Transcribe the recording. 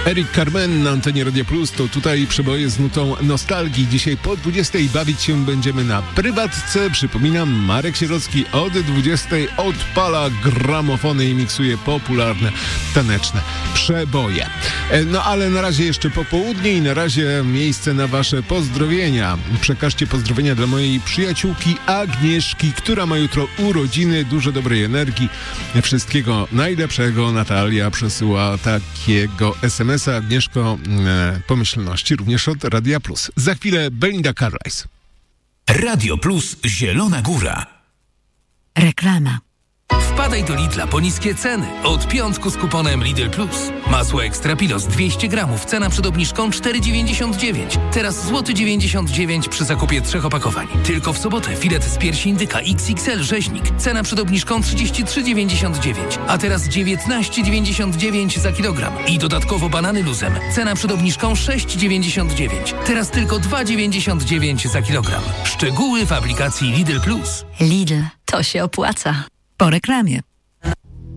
Eric Carmen na antenie Radio Plus, to tutaj przeboje z nutą nostalgii. Dzisiaj po 20 bawić się będziemy na prywatce. Przypominam, Marek Sierocki od 20 odpala gramofony i miksuje popularne, taneczne przeboje. No ale na razie jeszcze popołudnie i na razie miejsce na wasze pozdrowienia. Przekażcie pozdrowienia dla mojej przyjaciółki Agnieszki, która ma jutro urodziny. Dużo dobrej energii, wszystkiego najlepszego. Natalia przesyła takiego SMS-a. Agnieszko, pomyślności również od Radia Plus. Za chwilę Belinda Carlisle. Radio Plus Zielona Góra. Reklama. Wpadaj do Lidla po niskie ceny. Od piątku z kuponem Lidl Plus. Masło Ekstra Pilos 200 gramów. Cena przed obniżką 4,99. Teraz złoty 99 przy zakupie 3 opakowań. Tylko w sobotę filet z piersi indyka XXL rzeźnik. Cena przed obniżką 33,99. A teraz 19,99 za kilogram. I dodatkowo banany luzem. Cena przed obniżką 6,99. Teraz tylko 2,99 za kilogram. Szczegóły w aplikacji Lidl Plus. Lidl, to się opłaca. Po reklamie.